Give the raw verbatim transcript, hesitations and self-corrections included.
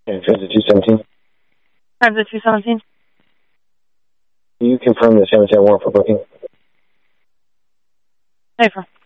And visit two seventeen. Transit two seventeen. Can you confirm the seven ten warrant for booking? Safer.